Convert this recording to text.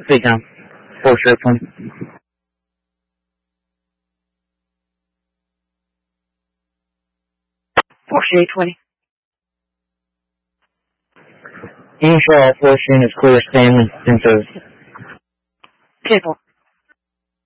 Speak now. 4-20. 4-20. You can show all 4 units clear Stanley and service. 10-4.